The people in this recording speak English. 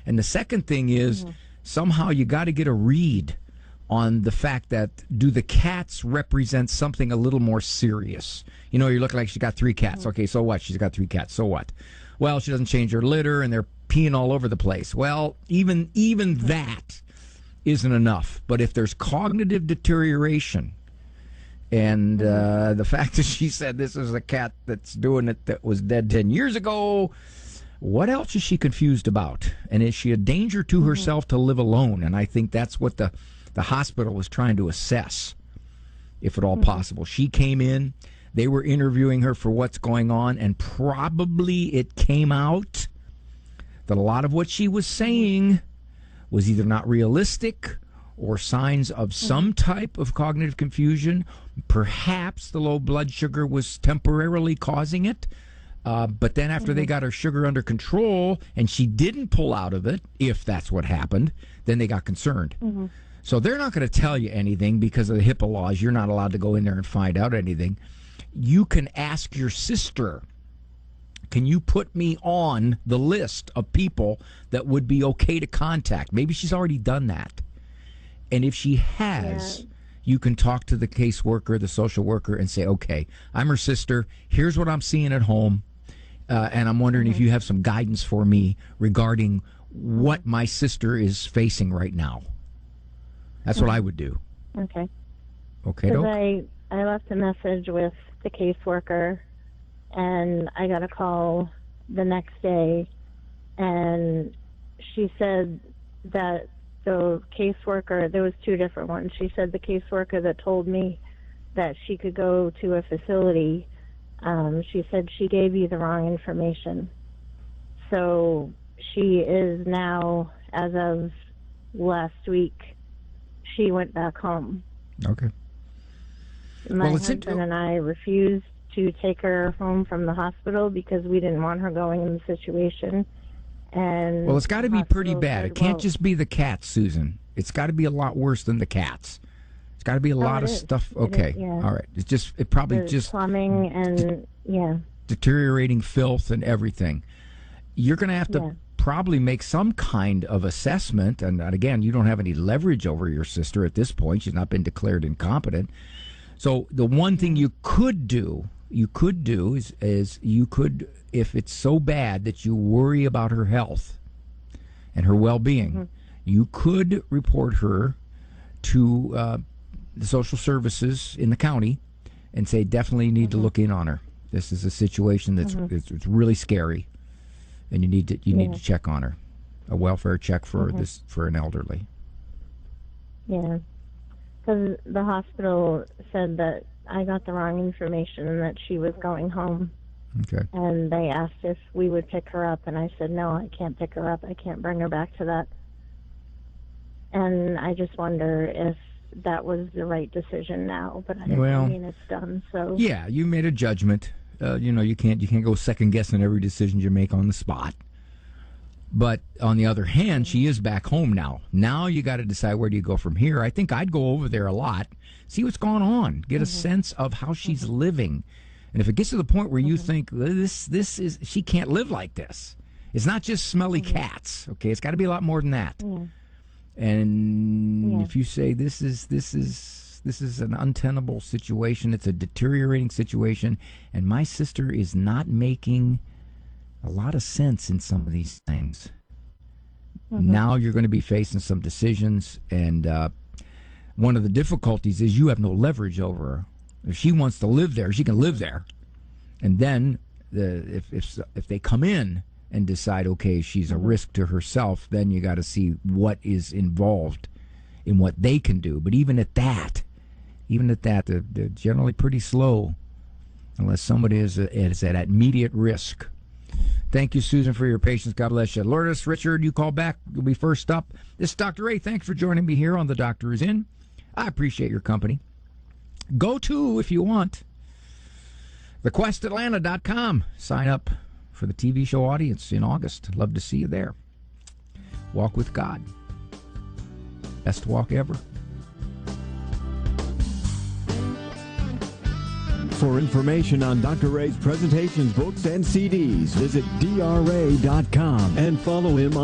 And the second thing is somehow you got to get a read on the fact that do the cats represent something a little more serious? You know, you're looking like she's got 3 cats. Okay, so what? She's got 3 cats. So what? Well, she doesn't change her litter and they're peeing all over the place. Well, even that isn't enough. But if there's cognitive deterioration, and the fact that she said this is a cat that's doing it that was dead 10 years ago, what else is she confused about? And is she a danger to herself to live alone? And I think that's what the hospital was trying to assess, if at all possible. She came in, they were interviewing her for what's going on, and probably it came out that a lot of what she was saying was either not realistic or signs of some type of cognitive confusion. Perhaps the low blood sugar was temporarily causing it. But then after they got her sugar under control and she didn't pull out of it, if that's what happened, then they got concerned. So they're not going to tell you anything because of the HIPAA laws. You're not allowed to go in there and find out anything. You can ask your sister, can you put me on the list of people that would be okay to contact? Maybe she's already done that. And if she has, you can talk to the caseworker, the social worker, and say, okay, I'm her sister. Here's what I'm seeing at home. And I'm wondering if you have some guidance for me regarding what my sister is facing right now. That's what I would do. Okay. Okay, Doc? Doc? I left a message with the caseworker, and I got a call the next day, and she said that the caseworker, there was 2 different ones. She said the caseworker that told me that she could go to a facility, she said she gave you the wrong information. So she is now, as of last week, she went back home. Okay. My husband and I refused to take her home from the hospital because we didn't want her going in the situation. And well, it's got to be pretty bad. It can't just be the cats, Susan. It's got to be a lot worse than the cats. It's got to be a lot of stuff. Okay, all right. It probably There's just plumbing and deteriorating filth and everything. You're going to have to probably make some kind of assessment. And again, you don't have any leverage over your sister at this point. She's not been declared incompetent. So the one thing you could do is you could, if it's so bad that you worry about her health and her well-being, you could report her to the social services in the county and say, definitely need to look in on her. This is a situation that's it's really scary, and you need to check on her. A welfare check for for an elderly. Yeah. Because the hospital said that I got the wrong information and that she was going home. Okay. And they asked if we would pick her up, and I said, no, I can't pick her up. I can't bring her back to that. And I just wonder if that was the right decision now. But I mean, it's done. So yeah, you made a judgment. You can't go second guessing every decision you make on the spot. But on the other hand, she is back home now. Now you got to decide, where do you go from here? I think I'd go over there a lot, see what's going on, get a sense of how she's living. And if it gets to the point where you think she can't live like this, it's not just smelly cats. Okay, it's got to be a lot more than that. And if you say this is an untenable situation, it's a deteriorating situation, and my sister is not making a lot of sense in some of these things. Now you're going to be facing some decisions, and one of the difficulties is you have no leverage over her. If she wants to live there, she can live there. And then if they come in and decide, okay, she's a risk to herself, then you got to see what is involved in what they can do. But even at that, they're generally pretty slow unless somebody is at immediate risk. Thank you, Susan, for your patience. God bless you. Lourdes, Richard, you call back. You'll be first up. This is Dr. Ray. Thanks for joining me here on The Doctor Is In. I appreciate your company. Go to, if you want, thequestatlanta.com. Sign up for the TV show audience in August. Love to see you there. Walk with God. Best walk ever. For information on Dr. Ray's presentations, books, and CDs, visit DRA.com and follow him on